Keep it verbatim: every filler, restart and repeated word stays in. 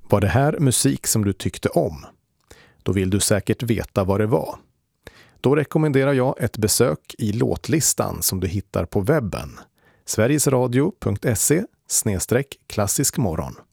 Var det här musik som du tyckte om? Då vill du säkert veta vad det var. Då rekommenderar jag ett besök i låtlistan som du hittar på webben. sverigesradio punkt se slash klassisk morgon.